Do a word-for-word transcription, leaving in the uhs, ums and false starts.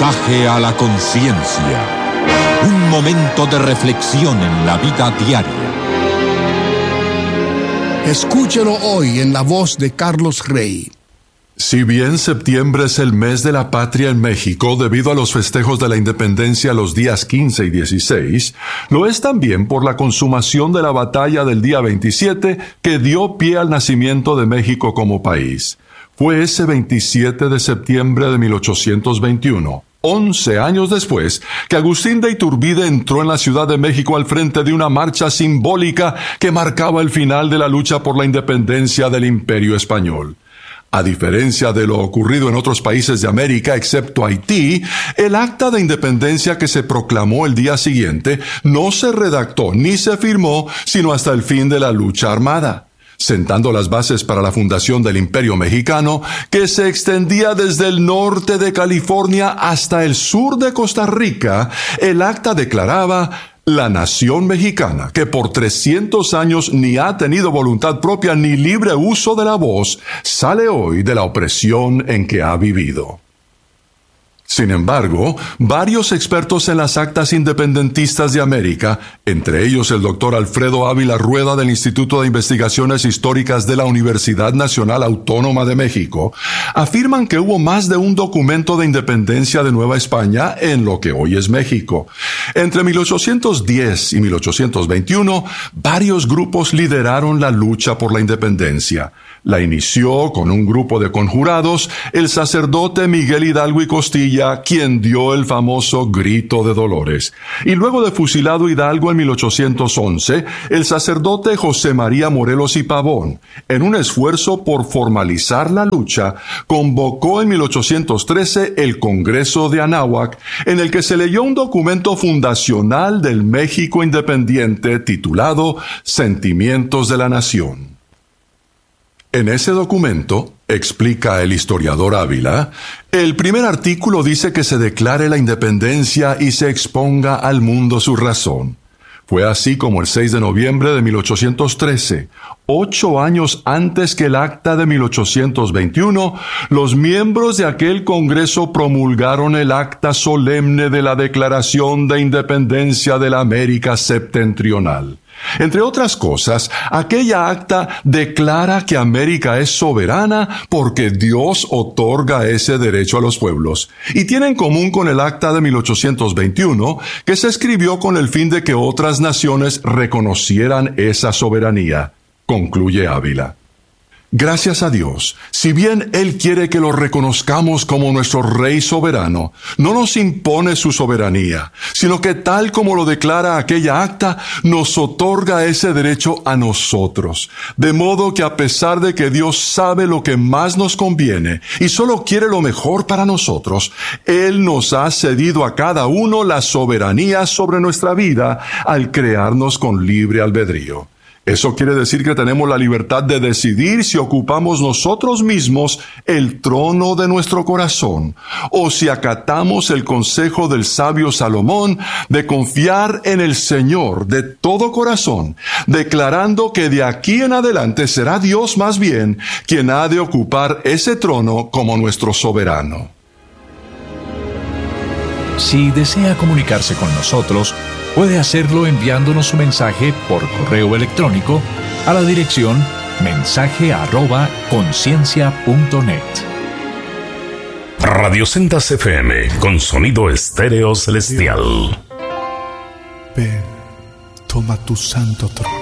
Mensaje a la conciencia. Un momento de reflexión en la vida diaria. Escúchelo hoy en la voz de Carlos Rey. Si bien septiembre es el mes de la patria en México debido a los festejos de la independencia los días quince y dieciséis, lo es también por la consumación de la batalla del día veintisiete que dio pie al nacimiento de México como país. Fue ese veintisiete de septiembre de mil ochocientos veintiuno, once años después, que Agustín de Iturbide entró en la Ciudad de México al frente de una marcha simbólica que marcaba el final de la lucha por la independencia del Imperio Español. A diferencia de lo ocurrido en otros países de América, excepto Haití, el acta de independencia que se proclamó el día siguiente no se redactó ni se firmó sino hasta el fin de la lucha armada, sentando las bases para la fundación del Imperio Mexicano, que se extendía desde el norte de California hasta el sur de Costa Rica. El acta declaraba: la nación mexicana, que por trescientos años ni ha tenido voluntad propia ni libre uso de la voz, sale hoy de la opresión en que ha vivido. Sin embargo, varios expertos en las actas independentistas de América, entre ellos el doctor Alfredo Ávila Rueda del Instituto de Investigaciones Históricas de la Universidad Nacional Autónoma de México, afirman que hubo más de un documento de independencia de Nueva España en lo que hoy es México. Entre mil ochocientos diez y mil ochocientos veintiuno, varios grupos lideraron la lucha por la independencia. La inició con un grupo de conjurados el sacerdote Miguel Hidalgo y Costilla, quien dio el famoso Grito de Dolores. Y luego de fusilado Hidalgo en mil ochocientos once, el sacerdote José María Morelos y Pavón, en un esfuerzo por formalizar la lucha, convocó en mil ochocientos trece el Congreso de Anáhuac, en el que se leyó un documento fundacional del México independiente titulado Sentimientos de la Nación. En ese documento, explica el historiador Ávila, el primer artículo dice que se declare la independencia y se exponga al mundo su razón. Fue así como el seis de noviembre de mil ochocientos trece, ocho años antes que el acta de mil ochocientos veintiuno, los miembros de aquel Congreso promulgaron el acta solemne de la Declaración de Independencia de la América Septentrional. Entre otras cosas, aquella acta declara que América es soberana porque Dios otorga ese derecho a los pueblos, y tiene en común con el acta de mil ochocientos veintiuno, que se escribió con el fin de que otras naciones reconocieran esa soberanía, concluye Ávila. Gracias a Dios, si bien Él quiere que lo reconozcamos como nuestro Rey soberano, no nos impone su soberanía, sino que tal como lo declara aquella acta, nos otorga ese derecho a nosotros. De modo que a pesar de que Dios sabe lo que más nos conviene y solo quiere lo mejor para nosotros, Él nos ha cedido a cada uno la soberanía sobre nuestra vida al crearnos con libre albedrío. Eso quiere decir que tenemos la libertad de decidir si ocupamos nosotros mismos el trono de nuestro corazón, o si acatamos el consejo del sabio Salomón de confiar en el Señor de todo corazón, declarando que de aquí en adelante será Dios más bien quien ha de ocupar ese trono como nuestro soberano. Si desea comunicarse con nosotros, puede hacerlo enviándonos su mensaje por correo electrónico a la dirección mensaje arroba conciencia punto net. Radio Sendas F M, con sonido estéreo celestial. Ven, toma tu santo trono.